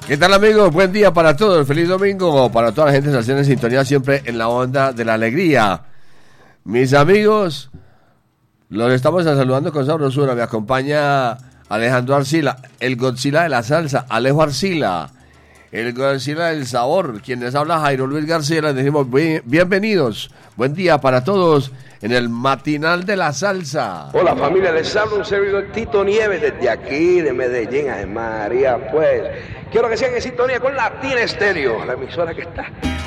¿Qué tal, amigos? Buen día para todos, feliz domingo para toda la gente que se en sintonía siempre en la onda de la alegría. Mis amigos, los estamos saludando con sabrosura. Me acompaña Alejandro Arcila, el Godzilla de la salsa, Alejo Arcila, el Godzilla del sabor. Quien les habla, Jairo Luis García. Les decimos bienvenidos, buen día para todos en el matinal de la salsa. Hola familia, les habla un servidor Tito Nieves desde aquí de Medellín, Ay María, pues quiero que sigan en sintonía con Latina Estéreo, la emisora que está